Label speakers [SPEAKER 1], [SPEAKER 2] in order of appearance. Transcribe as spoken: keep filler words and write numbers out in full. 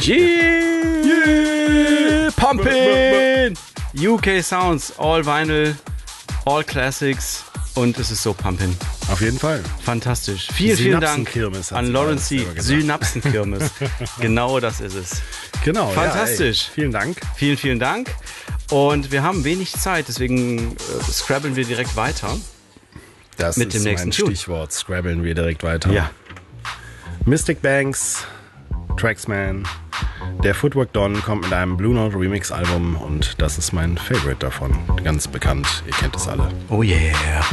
[SPEAKER 1] Yeah! Yeah! Pumpin'! U K Sounds, all Vinyl, all Classics und es ist so pumpin'.
[SPEAKER 2] Auf jeden Fall.
[SPEAKER 1] Fantastisch. Vielen, vielen Dank an Lawrence C. Synapsenkirmes. Genau das ist es.
[SPEAKER 2] Genau.
[SPEAKER 1] Fantastisch.
[SPEAKER 2] Ja, vielen Dank.
[SPEAKER 1] Vielen, vielen Dank. Und wir haben wenig Zeit, deswegen äh, scrabbeln wir direkt weiter.
[SPEAKER 2] Das
[SPEAKER 1] mit
[SPEAKER 2] ist
[SPEAKER 1] dem nächsten
[SPEAKER 2] mein
[SPEAKER 1] Tune.
[SPEAKER 2] Stichwort. Scrabbeln wir direkt weiter.
[SPEAKER 1] Ja.
[SPEAKER 2] Mystic Banks, Traxman, der Footwork Don kommt mit einem Blue Note Remix Album und das ist mein Favorite davon. Ganz bekannt, ihr kennt es alle.
[SPEAKER 1] Oh yeah.